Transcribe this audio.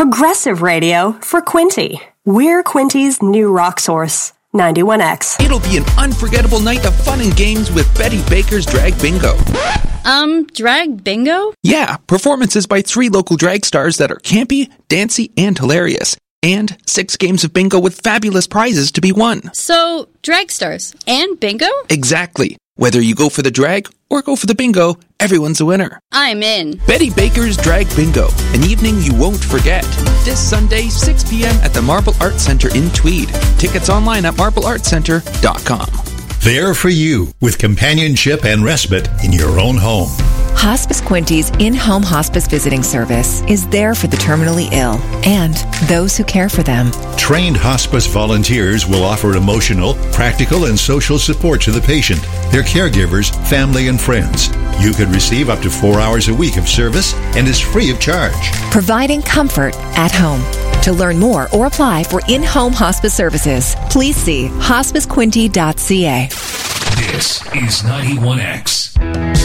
Progressive radio for Quinty. We're Quinty's new rock source. 91X. It'll be an unforgettable night of fun and games with Betty Baker's Drag Bingo. Drag bingo? Yeah, performances by 3 local drag stars that are campy, dancy, and hilarious. And 6 games of bingo with fabulous prizes to be won. So, drag stars and bingo? Exactly. Whether you go for the drag or go for the bingo, everyone's a winner. I'm in. Betty Baker's Drag Bingo, an evening you won't forget. This Sunday, 6 p.m. at the Marble Arts Centre in Tweed. Tickets online at marbleartscentre.com. There for you, with companionship and respite in your own home. Hospice Quinty's in-home hospice visiting service is there for the terminally ill and those who care for them. Trained hospice volunteers will offer emotional, practical, and social support to the patient, their caregivers, family, and friends. You could receive up to 4 hours a week of service and is free of charge. Providing comfort at home. To learn more or apply for in-home hospice services, please see hospicequinty.ca. This is 91X.